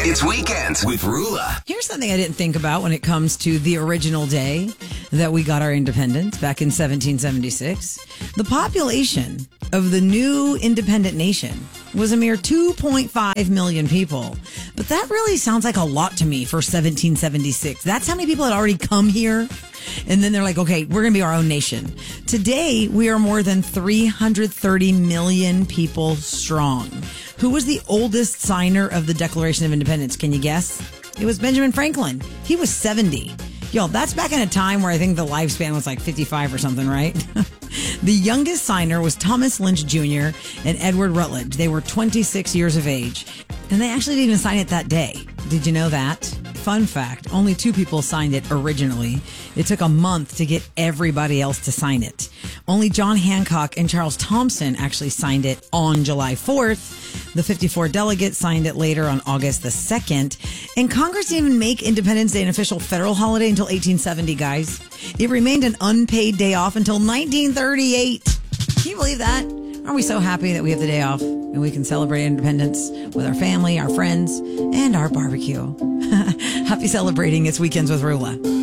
It's Weekends with Rula. Here's something I didn't think about when it comes to the original day that we got our independence back in 1776. The population of the new independent nation was a mere 2.5 million people. But that really sounds like a lot to me for 1776. That's how many people had already come here. And then they're like, okay, we're going to be our own nation. Today, we are more than 330 million people strong. Who was the oldest signer of the Declaration of Independence? Can you guess? It was Benjamin Franklin. He was 70. Yo, that's back in a time where I think the lifespan was like 55 or something, right? The youngest signer was Thomas Lynch Jr. and Edward Rutledge. They were 26 years of age. And they actually didn't even sign it that day. Did you know that? Fun fact, only 2 people signed it originally. It took a month to get everybody else to sign it. Only John Hancock and Charles Thompson actually signed it on July 4th. The 54 delegates signed it later on August the 2nd. And Congress didn't even make Independence Day an official federal holiday until 1870, guys. It remained an unpaid day off until 1938. Can you believe that? Aren't we so happy that we have the day off and we can celebrate independence with our family, our friends, and our barbecue? Happy celebrating. It's Weekends with Rula.